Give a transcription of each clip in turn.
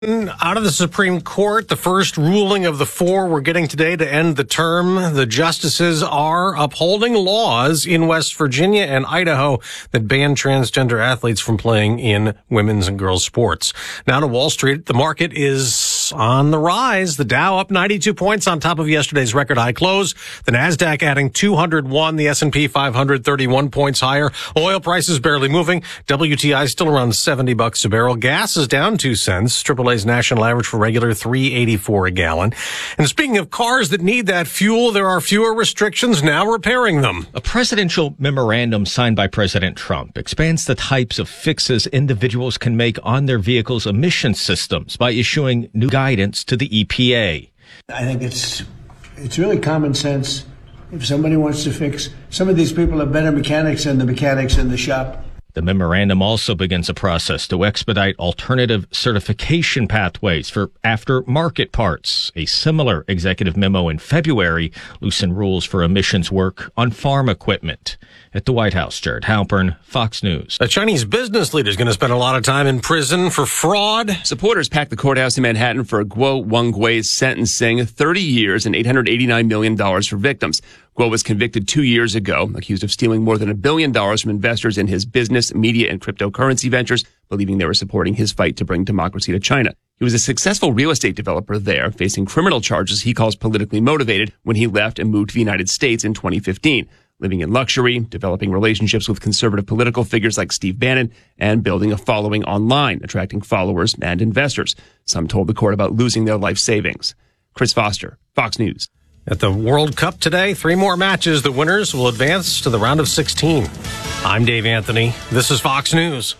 Out of the Supreme Court, the first ruling of the four we're getting today to end the term. The justices are upholding laws in West Virginia and Idaho that ban transgender athletes from playing in women's and girls' sports. Now to Wall Street, the market is on the rise. The Dow up 92 points on top of yesterday's record high close. The Nasdaq adding 201. The S&P 500 31 points higher. Oil prices barely moving. WTI still around $70 a barrel. Gas is down 2 cents. AAA's national average for regular $3.84 a gallon. And speaking of cars that need that fuel, there are fewer restrictions now repairing them. A presidential memorandum signed by President Trump expands the types of fixes individuals can make on their vehicles' emission systems by issuing new guidance to the EPA. I think it's really common sense. If somebody wants to fix, some of these people are better mechanics than the mechanics in the shop. The memorandum also begins a process to expedite alternative certification pathways for aftermarket parts. A similar executive memo in February loosened rules for emissions work on farm equipment. At the White House, Jared Halpern, Fox News. A Chinese business leader is going to spend a lot of time in prison for fraud. Supporters packed the courthouse in Manhattan for Guo Wengwei's sentencing, 30 years and $889 million for victims. Guo was convicted 2 years ago, accused of stealing more than $1 billion from investors in his business, media, and cryptocurrency ventures, believing they were supporting his fight to bring democracy to China. He was a successful real estate developer there, facing criminal charges he calls politically motivated when he left and moved to the United States in 2015. Living in luxury, developing relationships with conservative political figures like Steve Bannon, and building a following online, attracting followers and investors. Some told the court about losing their life savings. Chris Foster, Fox News. At the World Cup today, 3 more matches. The winners will advance to the round of 16. I'm Dave Anthony. This is Fox News.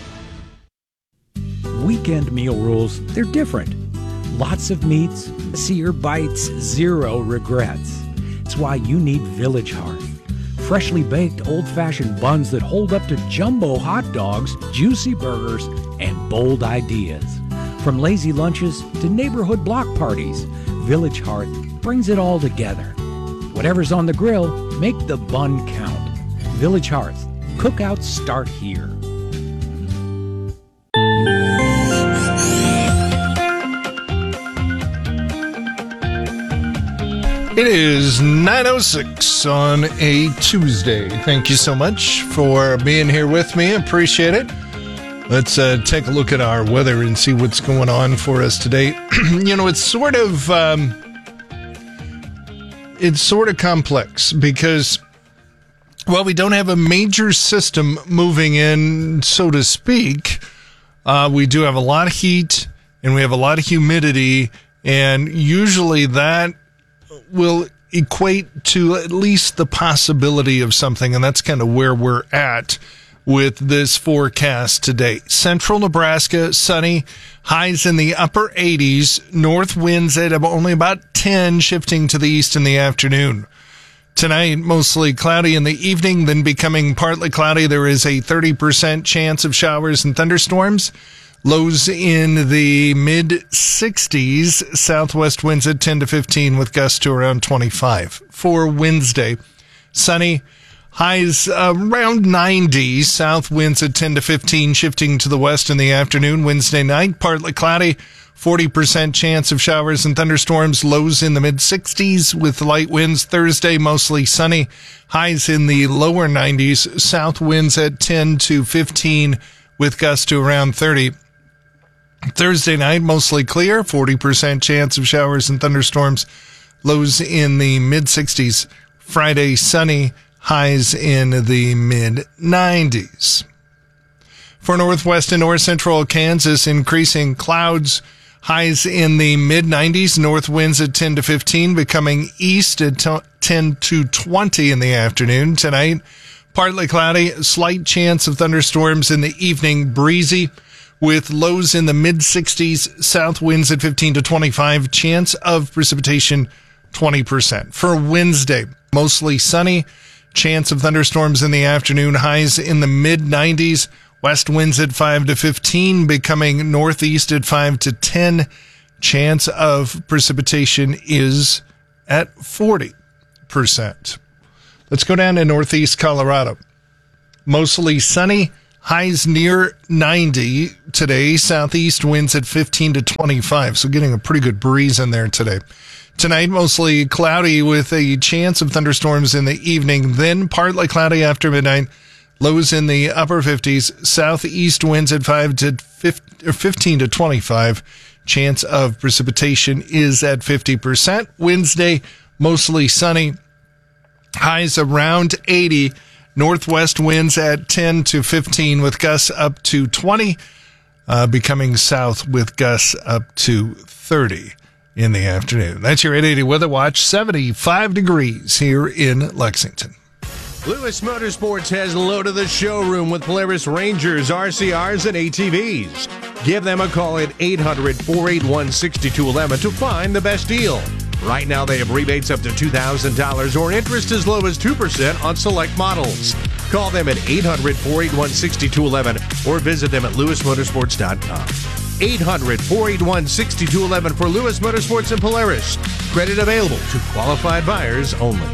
Weekend meal rules, they're different. Lots of meats, sear bites, zero regrets. It's why you need Village Hearth. Freshly baked old-fashioned buns that hold up to jumbo hot dogs, juicy burgers, and bold ideas. From lazy lunches to neighborhood block parties, Village Hearth brings it all together. Whatever's on the grill, make the bun count. Village Hearth. Cookouts start here. It is 9:06 on a Tuesday. Thank you so much for being here with me. Appreciate it. Let's take a look at our weather and see what's going on for us today. It's sort of complex because, well, we don't have a major system moving in, so to speak. We do have a lot of heat and we have a lot of humidity, and usually that will equate to at least the possibility of something, and that's kind of where we're at with this forecast today. Central Nebraska, sunny, highs in the upper 80s, north winds at only about 10, shifting to the east in the afternoon. Tonight, mostly cloudy in the evening, then becoming partly cloudy. There is a 30% chance of showers and thunderstorms. Lows in the mid-60s, southwest winds at 10 to 15 with gusts to around 25. For Wednesday, sunny, highs around 90, south winds at 10 to 15, shifting to the west in the afternoon. Wednesday night, partly cloudy, 40% chance of showers and thunderstorms, lows in the mid-60s with light winds. Thursday, mostly sunny, highs in the lower 90s, south winds at 10 to 15 with gusts to around 30. Thursday night, mostly clear, 40% chance of showers and thunderstorms, lows in the mid-60s. Friday, sunny, highs in the mid-90s. For northwest and north central Kansas, increasing clouds, highs in the mid-90s, north winds at 10 to 15, becoming east at 10 to 20 in the afternoon. Tonight, partly cloudy, slight chance of thunderstorms in the evening, breezy, with lows in the mid-60s, south winds at 15 to 25, chance of precipitation 20%. For Wednesday, mostly sunny, chance of thunderstorms in the afternoon, highs in the mid-90s, west winds at 5 to 15, becoming northeast at 5 to 10, chance of precipitation is at 40%. Let's go down to northeast Colorado. Mostly sunny, Highs near 90 today. Southeast winds at 15 to 25. So getting a pretty good breeze in there today. Tonight, mostly cloudy with a chance of thunderstorms in the evening. Then partly cloudy after midnight. Lows in the upper 50s. Southeast winds at 15 to 25. Chance of precipitation is at 50%. Wednesday, mostly sunny. Highs around 80. Northwest winds at 10 to 15 with gusts up to 20. Becoming south with gusts up to 30 in the afternoon. That's your 880 Weather Watch. 75 degrees here in Lexington. Lewis Motorsports has loaded the showroom with Polaris Rangers, RCRs, and ATVs. Give them a call at 800-481-6211 to find the best deal. Right now, they have rebates up to $2,000 or interest as low as 2% on select models. Call them at 800-481-6211 or visit them at lewismotorsports.com. 800-481-6211 for Lewis Motorsports and Polaris. Credit available to qualified buyers only.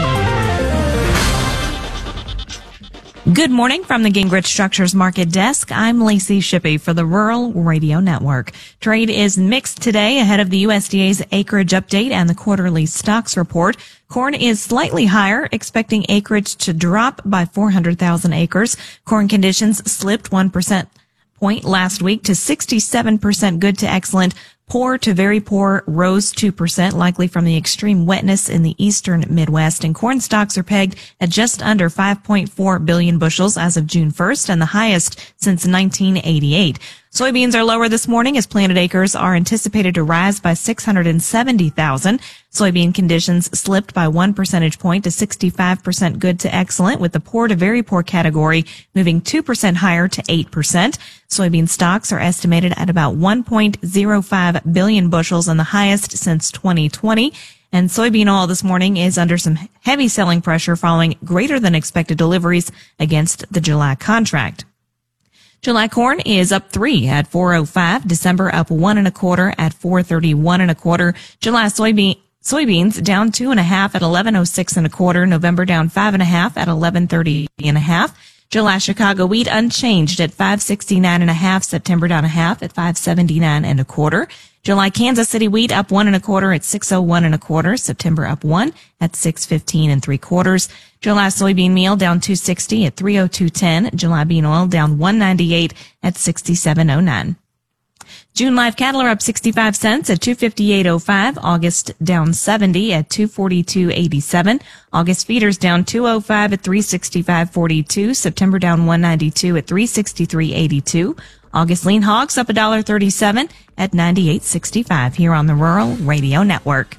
Good morning from the Gingrich Structures Market Desk. I'm Lacey Shippey for the Rural Radio Network. Trade is mixed today ahead of the USDA's acreage update and the quarterly stocks report. Corn is slightly higher, expecting acreage to drop by 400,000 acres. Corn conditions slipped 1% point last week to 67% good to excellent. Poor to very poor rose 2%, likely from the extreme wetness in the eastern Midwest. And corn stocks are pegged at just under 5.4 billion bushels as of June 1st, and the highest since 1988. Soybeans are lower this morning as planted acres are anticipated to rise by 670,000. Soybean conditions slipped by 1 percentage point to 65% good to excellent, with the poor to very poor category moving 2% higher to 8%. Soybean stocks are estimated at about 1.05 billion bushels, and the highest since 2020. And soybean oil this morning is under some heavy selling pressure following greater than expected deliveries against the July contract. July corn is up 3 at $4.05. December up 1 1/4 at $4.31 1/4. July soybeans down 2 1/2 at $11.06 1/4. November down 5 1/2 at $11.30 1/2. July Chicago wheat unchanged at $5.69 1/2. September down 1/2 at $5.79 1/4. July Kansas City wheat up 1 1/4 at $6.01 1/4. September up 1 at $6.15 3/4. July soybean meal down $2.60 at $3.0210. July bean oil down $1.98 at $67.09. June live cattle are up 65 cents at $258.05. August down 70 at $242.87. August feeders down $2.05 at $365.42. September down $192 at $363.82. August lean hogs up $1.37 at $98.65 here on the Rural Radio Network.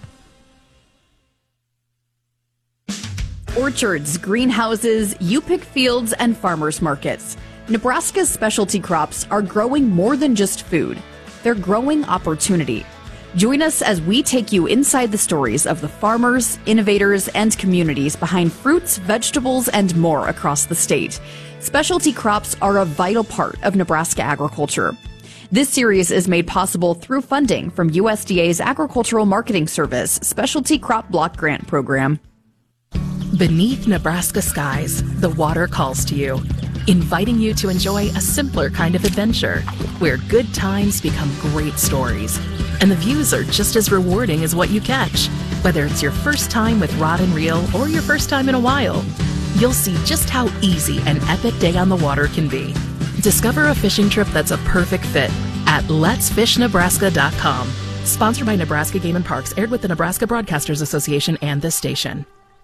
Orchards, greenhouses, U-Pick fields, and farmers markets. Nebraska's specialty crops are growing more than just food. They're growing opportunity. Join us as we take you inside the stories of the farmers, innovators, and communities behind fruits, vegetables, and more across the state. Specialty crops are a vital part of Nebraska agriculture. This series is made possible through funding from USDA's Agricultural Marketing Service Specialty Crop Block Grant Program. Beneath Nebraska skies, the water calls to you, inviting you to enjoy a simpler kind of adventure where good times become great stories. And the views are just as rewarding as what you catch. Whether it's your first time with rod and reel or your first time in a while, you'll see just how easy an epic day on the water can be. Discover a fishing trip that's a perfect fit at letsfishnebraska.com. Sponsored by Nebraska Game and Parks, aired with the Nebraska Broadcasters Association and this station.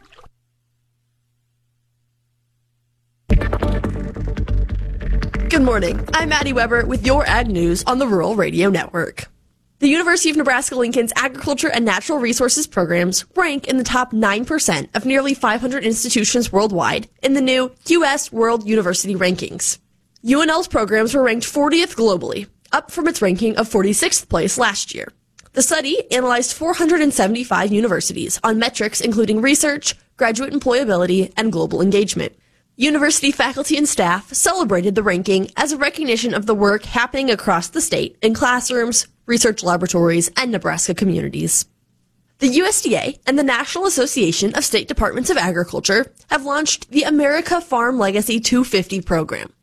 Good morning. I'm Maddie Weber with your Ag News on the Rural Radio Network. The University of Nebraska-Lincoln's Agriculture and Natural Resources programs rank in the top 9% of nearly 500 institutions worldwide in the new U.S. World University Rankings. UNL's programs were ranked 40th globally, up from its ranking of 46th place last year. The study analyzed 475 universities on metrics including research, graduate employability, and global engagement. University faculty and staff celebrated the ranking as a recognition of the work happening across the state in classrooms, research laboratories, and Nebraska communities. The USDA and the National Association of State Departments of Agriculture have launched the America Farm Legacy 250 program,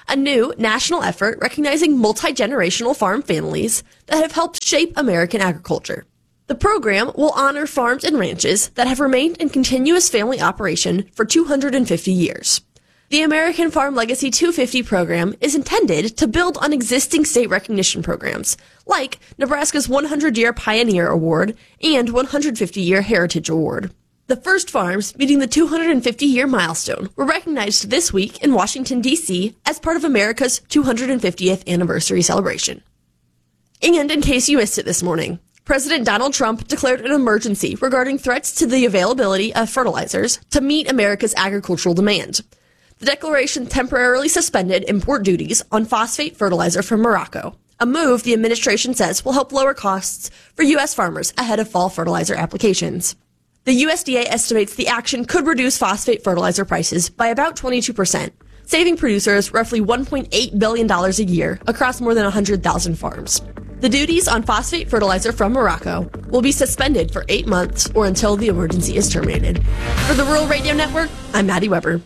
a new national effort recognizing multi-generational farm families that have helped shape American agriculture. The program will honor farms and ranches that have remained in continuous family operation for 250 years. The American Farm Legacy 250 program is intended to build on existing state recognition programs, like Nebraska's 100-Year Pioneer Award and 150-Year Heritage Award. The first farms meeting the 250-year milestone were recognized this week in Washington, D.C. as part of America's 250th anniversary celebration. And in case you missed it this morning, President Donald Trump declared an emergency regarding threats to the availability of fertilizers to meet America's agricultural demand. The declaration temporarily suspended import duties on phosphate fertilizer from Morocco, a move the administration says will help lower costs for U.S. farmers ahead of fall fertilizer applications. The USDA estimates the action could reduce phosphate fertilizer prices by about 22%, saving producers roughly $1.8 billion a year across more than 100,000 farms. The duties on phosphate fertilizer from Morocco will be suspended for 8 months or until the emergency is terminated. For the Rural Radio Network, I'm Maddie Weber.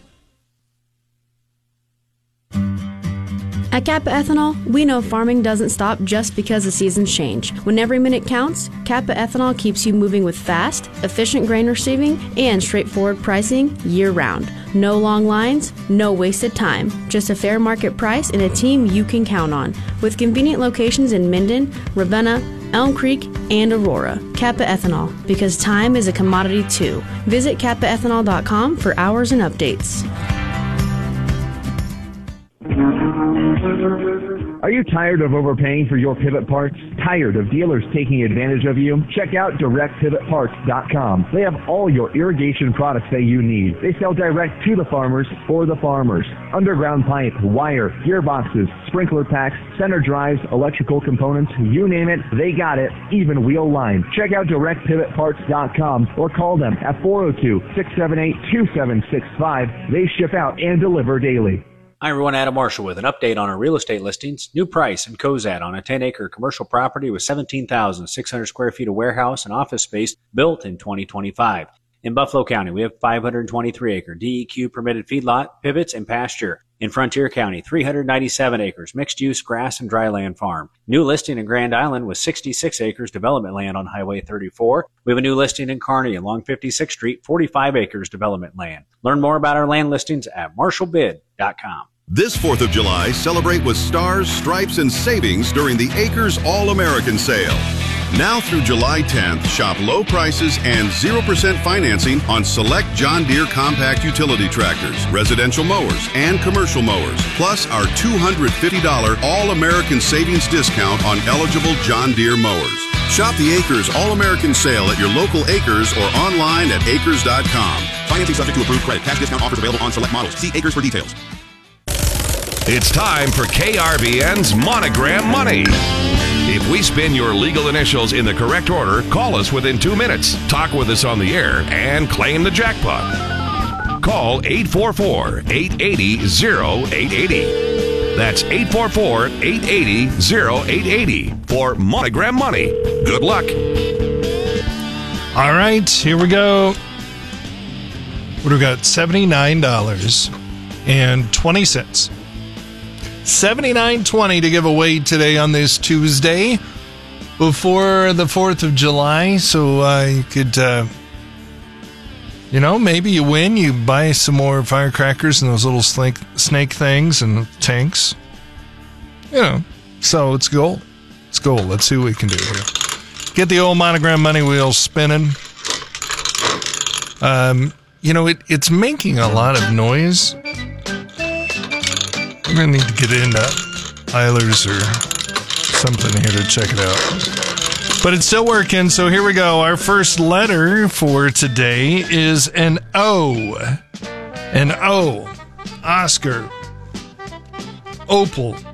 At Kappa Ethanol, we know farming doesn't stop just because the seasons change. When every minute counts, Kappa Ethanol keeps you moving with fast, efficient grain receiving and straightforward pricing year-round. No long lines, no wasted time, just a fair market price and a team you can count on. With convenient locations in Minden, Ravenna, Elm Creek, and Aurora. Kappa Ethanol, because time is a commodity too. Visit kappaethanol.com for hours and updates. Are you tired of overpaying for your pivot parts? Tired of dealers taking advantage of you? Check out DirectPivotParts.com. They have all your irrigation products that you need. They sell direct to the farmers for the farmers. Underground pipe, wire, gearboxes, sprinkler packs, center drives, electrical components, you name it, they got it, even wheel line. Check out DirectPivotParts.com or call them at 402-678-2765. They ship out and deliver daily. Hi everyone, Adam Marshall with an update on our real estate listings. New price in Cozad on a 10-acre commercial property with 17,600 square feet of warehouse and office space built in 2025. In Buffalo County, we have 523-acre DEQ permitted feedlot, pivots, and pasture. In Frontier County, 397 acres, mixed-use grass and dry land farm. New listing in Grand Island with 66 acres development land on Highway 34. We have a new listing in Kearney along 56th Street, 45 acres development land. Learn more about our land listings at marshallbid.com. This 4th of July, celebrate with stars, stripes, and savings during the Acres All-American Sale. Now through July 10th, shop low prices and 0% financing on select John Deere compact utility tractors, residential mowers, and commercial mowers, plus our $250 All-American Savings discount on eligible John Deere mowers. Shop the Acres All-American Sale at your local Acres or online at acres.com. Financing subject to approved credit. Cash discount offers available on select models. See Acres for details. It's time for KRBN's Monogram Money. If we spin your legal initials in the correct order, call us within 2 minutes, talk with us on the air, and claim the jackpot. Call 844-880-0880. That's 844-880-0880 for Monogram Money. Good luck. All right, here we go. What do we got? $79.20. $79.20 to give away today on this Tuesday before the 4th of July. So you could, maybe you win. You buy some more firecrackers and those little snake things and tanks. So it's gold. It's gold. Let's see what we can do here. Get the old Monogram money wheel spinning. It's making a lot of noise. I'm going to need to get into Eilers or something here to check it out. But it's still working, so here we go. Our first letter for today is an O. An O. Oscar. Opal.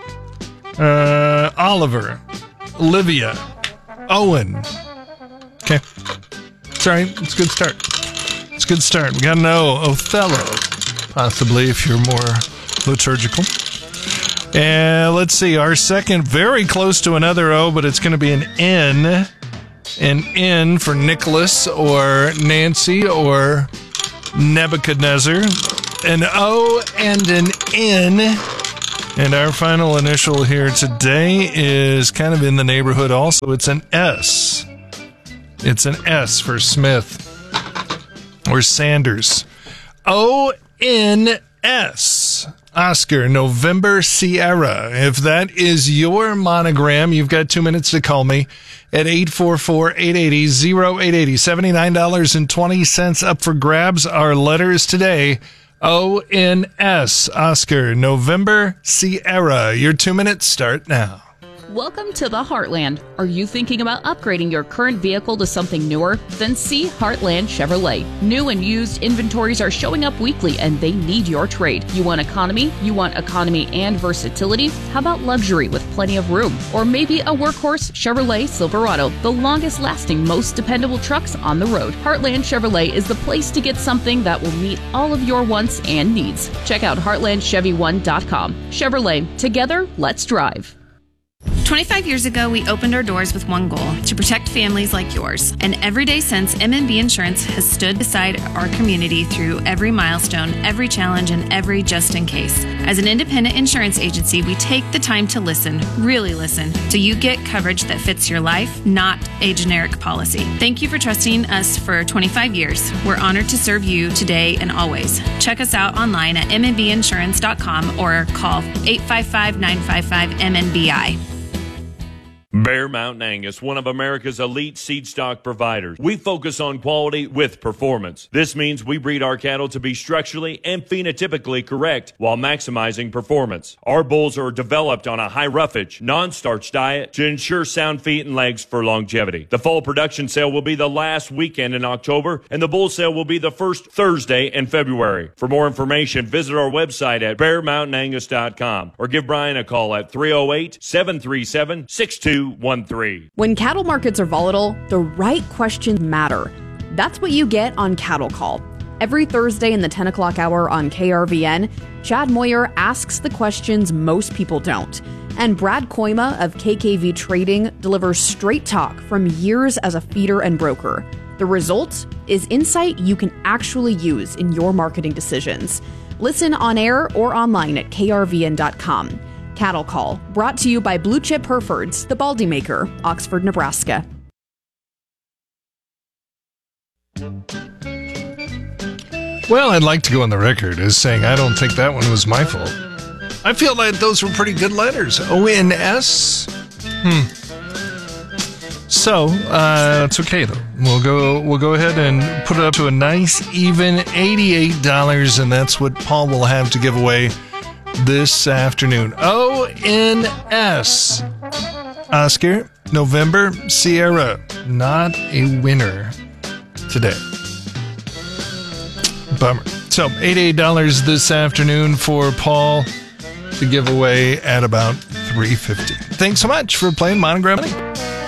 Oliver. Olivia. Owen. Okay. It's all right. It's a good start. It's a good start. We got an O. Othello. Possibly, if you're more liturgical. And let's see, our second, very close to another O, but it's going to be an N. An N for Nicholas or Nancy or Nebuchadnezzar. An O and an N And our final initial here today is kind of in the neighborhood also. It's an S. It's an S for Smith or Sanders. O-N-S. Oscar, November, Sierra. If that is your monogram, you've got 2 minutes to call me at 844-880-0880. $79.20 up for grabs. Our letters today, O-N-S. Oscar, November, Sierra. Your 2 minutes start now. Welcome to the Heartland. Are you thinking about upgrading your current vehicle to something newer? Then see Heartland Chevrolet. New and used inventories are showing up weekly and they need your trade. You want economy? You want economy and versatility? How about luxury with plenty of room? Or maybe a workhorse Chevrolet Silverado, the longest lasting, most dependable trucks on the road. Heartland Chevrolet is the place to get something that will meet all of your wants and needs. Check out heartlandchevy1.com. Chevrolet, together, let's drive. 25 years ago, we opened our doors with one goal, to protect families like yours. And every day since, M&B Insurance has stood beside our community through every milestone, every challenge, and every just in case. As an independent insurance agency, we take the time to listen, really listen, so you get coverage that fits your life, not a generic policy. Thank you for trusting us for 25 years. We're honored to serve you today and always. Check us out online at mnbinsurance.com or call 855-955-MNBI. Bear Mountain Angus, one of America's elite seed stock providers. We focus on quality with performance. This means we breed our cattle to be structurally and phenotypically correct while maximizing performance. Our bulls are developed on a high roughage, non-starch diet to ensure sound feet and legs for longevity. The fall production sale will be the last weekend in October, and the bull sale will be the first Thursday in February. For more information, visit our website at bearmountainangus.com or give Brian a call at 308-737-6213. When cattle markets are volatile, the right questions matter. That's what you get on Cattle Call. Every Thursday in the 10 o'clock hour on KRVN, Chad Moyer asks the questions most people don't. And Brad Koima of KKV Trading delivers straight talk from years as a feeder and broker. The result is insight you can actually use in your marketing decisions. Listen on air or online at krvn.com. Cattle Call, brought to you by Blue Chip Herefords, the Baldy Maker, Oxford, Nebraska. Well, I'd like to go on the record as saying I don't think that one was my fault. I feel like those were pretty good letters. O-N-S? So, it's okay though. We'll go ahead and put it up to a nice even $88, and that's what Paul will have to give away this afternoon. O-N-S. Oscar, November, Sierra. Not a winner today. Bummer. So, $88 this afternoon for Paul to give away at about 3:50. Thanks so much for playing Monogram Money.